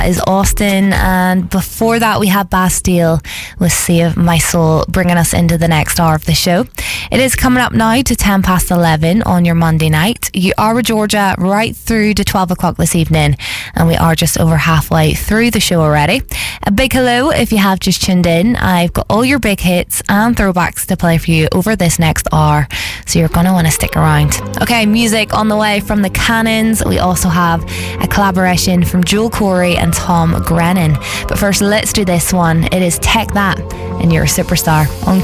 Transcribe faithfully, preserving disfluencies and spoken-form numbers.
is Austin, and before that we had Bastille with Save My Soul, bringing us into the next hour of the show. It is coming up now to ten past eleven on your Monday night. You are with Georgia right through to twelve o'clock this evening, and we are just over halfway through the show already. A big hello if you have just tuned in. I've got all your big hits and throwbacks to play for you over this next hour, so you're going to want to stick around. Okay, music on the way from the Cannons. We also have a collaboration from Joel Corey and Tom Grennan. But first, let's do this one. It is Take That, and You're a Superstar on